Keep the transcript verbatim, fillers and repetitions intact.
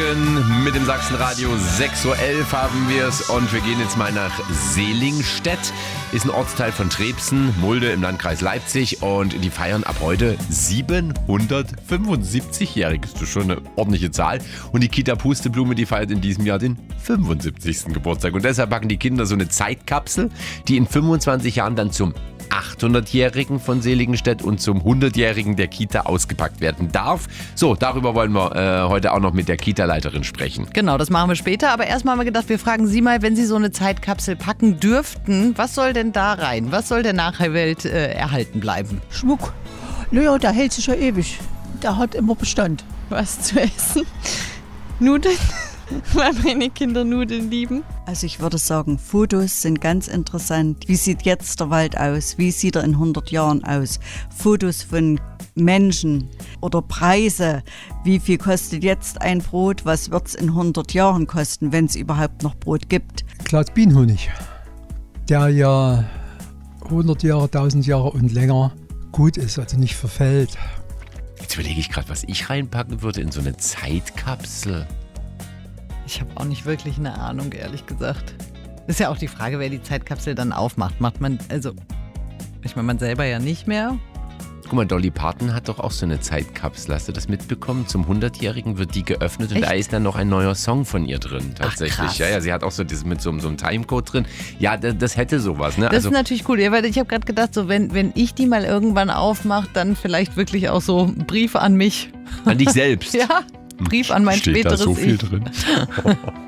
Morgen mit dem Sachsenradio. sechs Uhr elf haben wir es und wir gehen jetzt mal nach Selingstedt. Ist ein Ortsteil von Trebsen, Mulde im Landkreis Leipzig und die feiern ab heute siebenhundertfünfundsiebzig-jährig. Das ist schon eine ordentliche Zahl. Und die Kita Pusteblume, die feiert in diesem Jahr den fünfundsiebzigsten Geburtstag. Und deshalb backen die Kinder so eine Zeitkapsel, die in fünfundzwanzig Jahren dann zum achthundertjährigen von Seligenstedt und zum hundertjährigen der Kita ausgepackt werden darf. So, darüber wollen wir äh, heute auch noch mit der Kita-Leiterin sprechen. Genau, das machen wir später. Aber erstmal haben wir gedacht, wir fragen Sie mal, wenn Sie so eine Zeitkapsel packen dürften, was soll denn da rein? Was soll der Nachwelt äh, erhalten bleiben? Schmuck. Naja, der hält sich ja ewig. Der hat immer Bestand. Was zu essen. Nudeln. Weil meine Kinder Nudeln lieben. Also ich würde sagen, Fotos sind ganz interessant. Wie sieht jetzt der Wald aus? Wie sieht er in hundert Jahren aus? Fotos von Menschen oder Preise. Wie viel kostet jetzt ein Brot? Was wird es in hundert Jahren kosten, wenn es überhaupt noch Brot gibt? Klaus Bienenhonig, der ja hundert Jahre, tausend Jahre und länger gut ist, also nicht verfällt. Jetzt überlege ich gerade, was ich reinpacken würde in so eine Zeitkapsel. Ich habe auch nicht wirklich eine Ahnung, ehrlich gesagt. Ist ja auch die Frage, wer die Zeitkapsel dann aufmacht. Macht man, also, ich meine, man selber ja nicht mehr. Guck mal, Dolly Parton hat doch auch so eine Zeitkapsel. Hast du das mitbekommen? Zum hundertjährigen wird die geöffnet und Echt? da ist dann noch ein neuer Song von ihr drin. Tatsächlich. Ach, krass. Ja, ja, sie hat auch so das mit so, so einem Timecode drin. Ja, das, das hätte sowas, ne? Das ist natürlich cool, ja, weil ich habe gerade gedacht, so wenn, wenn ich die mal irgendwann aufmache, dann vielleicht wirklich auch so Briefe an mich. An dich selbst. Ja, Brief an mein Steht späteres da so viel Ich. drin?